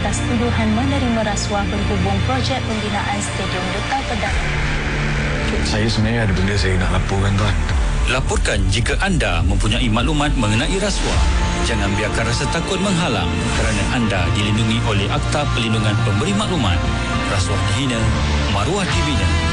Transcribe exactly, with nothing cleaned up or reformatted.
atas tuduhan menerima rasuah berhubung projek pembinaan Stadium Duta Perdana. Saya sebenarnya ada benda saya nak laporkan, tuan. Laporkan jika anda mempunyai maklumat mengenai rasuah. Jangan biarkan rasa takut menghalang kerana anda dilindungi oleh Akta Perlindungan Pemberi Maklumat. Rasuah dihina, maruah dibina.